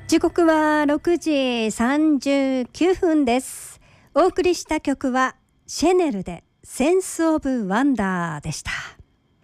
時刻は6時39分です。お送りした曲はシェネルでセンスオブワンダーでした。